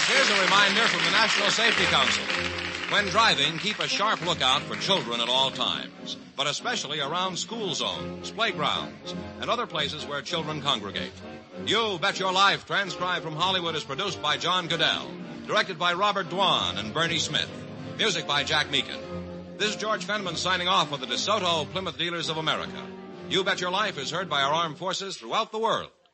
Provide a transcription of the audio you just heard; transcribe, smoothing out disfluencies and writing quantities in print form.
Here's a reminder from the National Safety Council. When driving, keep a sharp lookout for children at all times, but especially around school zones, playgrounds, and other places where children congregate. You Bet Your Life, transcribed from Hollywood, is produced by John Goodell, directed by Robert Dwan and Bernie Smith, music by Jack Meakin. This is George Fenneman signing off for the DeSoto Plymouth Dealers of America. You Bet Your Life is heard by our armed forces throughout the world.